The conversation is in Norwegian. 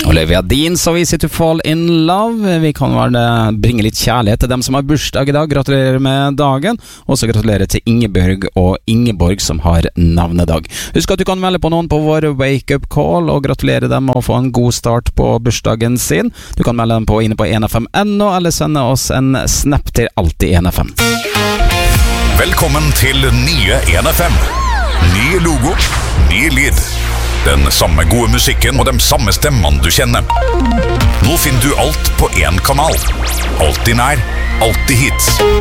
Olivia Dean, So Easy to Fall in Love. Vi kan vel bringe litt kjærlighet til dem som har bursdag i dag. Gratulerer med dagen. Og så gratulerer til Ingebjørg og Ingeborg som har navnedag. Husk at du kan melde på noen på vår wake-up call og gratulere dem med å få en god start på bursdagen sin. Du kan melde dem på inne på 1FM.no eller sende oss en snap til alltid 1FM. Velkommen til nye 1FM. Ny logo, ny lyd. Den samme gode musikken og de samme stemmene du kjenner. Nå finner du alt på en kanal. Alltid nær, alltid hits.